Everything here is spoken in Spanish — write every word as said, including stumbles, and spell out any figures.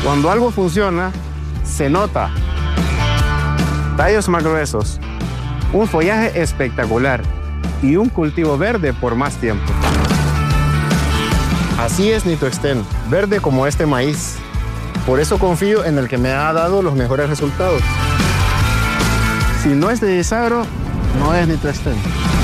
Cuando algo funciona, se nota. Tallos más gruesos, un follaje espectacular y un cultivo verde por más tiempo. Así es Nitroextend, verde como este maíz. Por eso confío en el que me ha dado los mejores resultados. Si no es de Disagro, no es Nitroextend.